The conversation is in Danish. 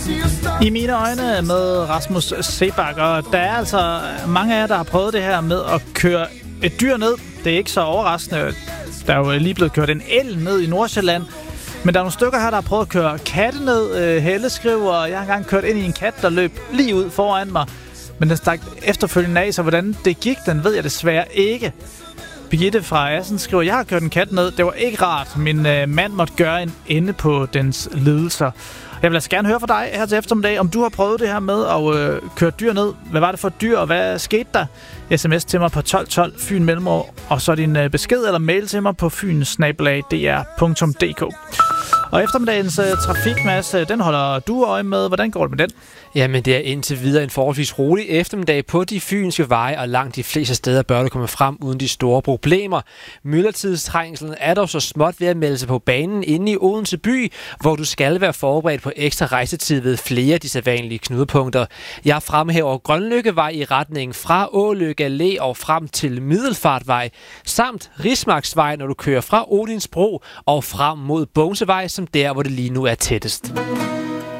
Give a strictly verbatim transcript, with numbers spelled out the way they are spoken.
I mine øjne med Rasmus Seebach, og der er altså mange af jer, der har prøvet det her med at køre et dyr ned. Det er ikke så overraskende. Der er jo lige blevet kørt en elg ned i Nordsjælland. Men der er nogle stykker her, der har prøvet at køre katte ned. Helle skriver, og jeg har engang kørt ind i en kat, der løb lige ud foran mig. Men den stak efterfølgende af, så hvordan det gik, den ved jeg desværre ikke. Birgitte fra Assen skriver, jeg har kørt en kat ned. Det var ikke rart. Min øh, mand måtte gøre en ende på dens lidelser. Jeg vil altså gerne høre fra dig her til eftermiddag, om du har prøvet det her med at øh, køre dyr ned. Hvad var det for et dyr, og hvad skete der? Sms til mig på tolv tolv, Fyn Mellemår, og så din øh, besked eller mail til mig på fyn snabel-a d r punktum d k. Og eftermiddagens øh, trafikmasse, den holder du øje med. Hvordan går det med den? Jamen, det er indtil videre en forholdsvis rolig eftermiddag på de fynske veje, og langt de fleste steder bør du komme frem uden de store problemer. Myldretidstrængslen er dog så småt ved at melde sig på banen inde i Odense by, hvor du skal være forberedt på ekstra rejsetid ved flere af de sædvanlige knudepunkter. Jeg fremhæver Grønlykkevej i retning fra Ålykke Allé og frem til Middelfartvej, samt Rismarksvej, når du kører fra Odinsbro og frem mod Bogsevej, som der, hvor det lige nu er tættest.